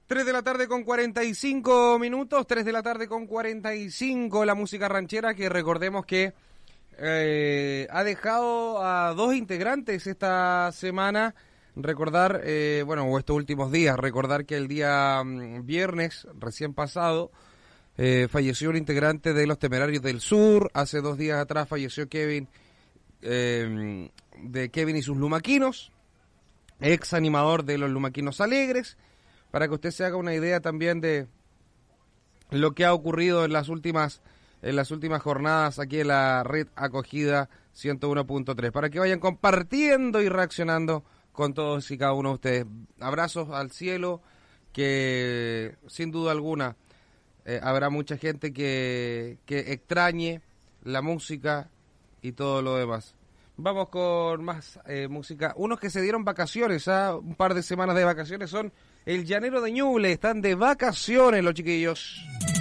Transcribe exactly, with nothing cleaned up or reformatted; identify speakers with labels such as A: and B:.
A: tres de la tarde con cuarenta y cinco minutos, tres de la tarde con cuarenta y cinco, la música ranchera que recordemos que eh, ha dejado a dos integrantes esta semana. Recordar, eh, bueno, o estos últimos días, recordar que el día um, viernes recién pasado eh, falleció un integrante de Los Temerarios del Sur. Hace dos días atrás falleció Kevin, eh, de Kevin y sus Lumaquinos, ex animador de Los Lumaquinos Alegres, para que usted se haga una idea también de lo que ha ocurrido en las últimas en las últimas jornadas aquí en la red acogida ciento uno punto tres, para que vayan compartiendo y reaccionando con todos y cada uno de ustedes. Abrazos al cielo, que sin duda alguna eh, habrá mucha gente que, que extrañe la música y todo lo demás. Vamos con más eh, música. Unos que se dieron vacaciones, ¿ah? Un par de semanas de vacaciones, son el Llanero de Ñuble. Están de vacaciones los chiquillos.